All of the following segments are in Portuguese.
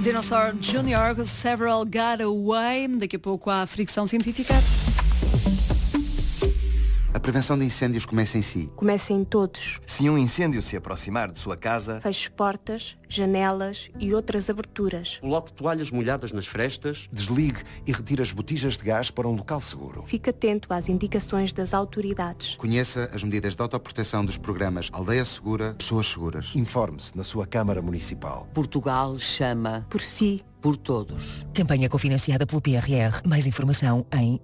Dinosaur Jr. Several Got Away. Daqui a pouco há a fricção científica. A prevenção de incêndios começa em si. Começa em todos. Se um incêndio se aproximar de sua casa, feche portas, janelas e outras aberturas. Coloque toalhas molhadas nas frestas. Desligue e retire as botijas de gás para um local seguro. Fique atento às indicações das autoridades. Conheça as medidas de autoproteção dos programas Aldeia Segura, Pessoas Seguras. Informe-se na sua Câmara Municipal. Portugal chama por si. Por todos. Campanha cofinanciada pelo PRR. Mais informação em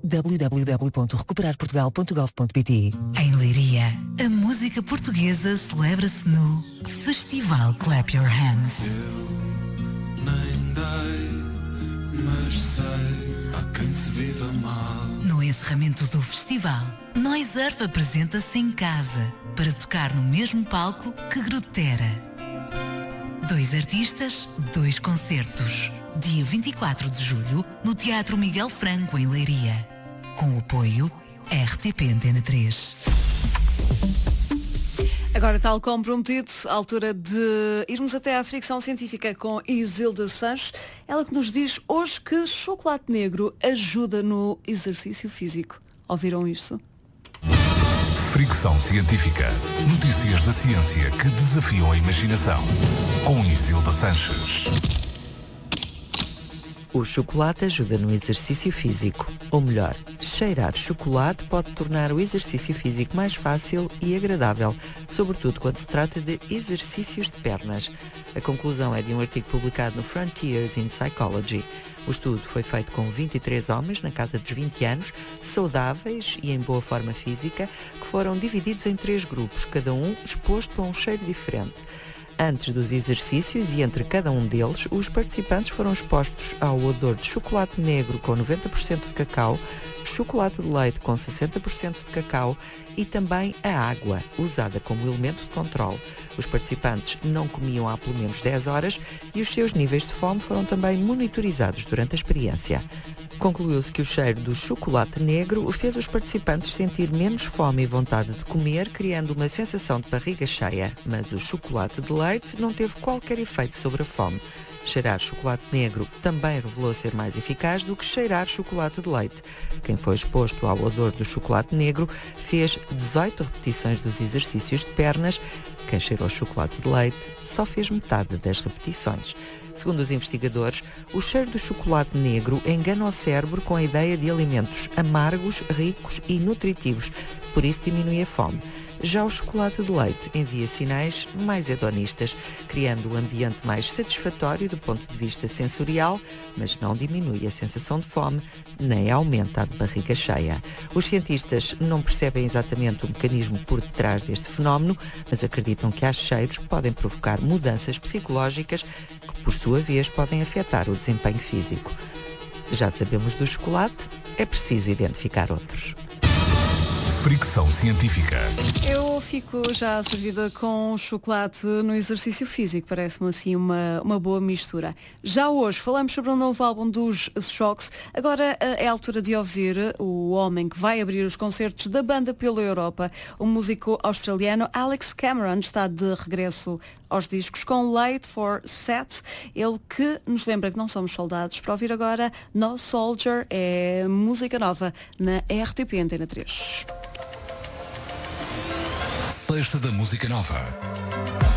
www.recuperarportugal.gov.pt. Em Leiria, a música portuguesa celebra-se no Festival Clap Your Hands. Eu nem dei, mas sei, há quem se viva mal. No encerramento do festival, Noise Earth apresenta-se em casa para tocar no mesmo palco que Grutera. 2 artistas, 2 concertos. Dia 24 de julho, no Teatro Miguel Franco, em Leiria. Com o apoio RTP Antena 3. Agora, tal como prometido, a altura de irmos até à fricção científica com Isilda Sanches. Ela que nos diz hoje que chocolate negro ajuda no exercício físico. Ouviram isto? Fricção científica. Notícias da ciência que desafiam a imaginação. Com Isilda Sanches. O chocolate ajuda no exercício físico. Ou melhor, cheirar chocolate pode tornar o exercício físico mais fácil e agradável, sobretudo quando se trata de exercícios de pernas. A conclusão é de um artigo publicado no Frontiers in Psychology. O estudo foi feito com 23 homens na casa dos 20 anos, saudáveis e em boa forma física, que foram divididos em 3 grupos, cada um exposto a um cheiro diferente. Antes dos exercícios e entre cada um deles, os participantes foram expostos ao odor de chocolate negro com 90% de cacau, chocolate de leite com 60% de cacau e também a água, usada como elemento de controle. Os participantes não comiam há pelo menos 10 horas e os seus níveis de fome foram também monitorizados durante a experiência. Concluiu-se que o cheiro do chocolate negro fez os participantes sentir menos fome e vontade de comer, criando uma sensação de barriga cheia, mas o chocolate de leite não teve qualquer efeito sobre a fome. Cheirar chocolate negro também revelou ser mais eficaz do que cheirar chocolate de leite. Quem foi exposto ao odor do chocolate negro fez 18 repetições dos exercícios de pernas. Quem cheirou chocolate de leite só fez metade das repetições. Segundo os investigadores, o cheiro do chocolate negro engana o cérebro com a ideia de alimentos amargos, ricos e nutritivos, por isso diminui a fome. Já o chocolate de leite envia sinais mais hedonistas, criando um ambiente mais satisfatório do ponto de vista sensorial, mas não diminui a sensação de fome, nem aumenta a de barriga cheia. Os cientistas não percebem exatamente o mecanismo por detrás deste fenómeno, mas acreditam que há cheiros que podem provocar mudanças psicológicas que, por sua vez, podem afetar o desempenho físico. Já sabemos do chocolate, é preciso identificar outros. Fricção científica. Eu fico já servida com chocolate no exercício físico, parece-me assim uma boa mistura. Já hoje falamos sobre um novo álbum dos Strokes. Agora é a altura de ouvir o homem que vai abrir os concertos da banda pela Europa. O músico australiano Alex Cameron está de regresso aos discos com Late for Set. Ele que nos lembra que não somos soldados. Para ouvir agora No Soldier, é música nova na RTP Antena 3. Sexta da Música Nova,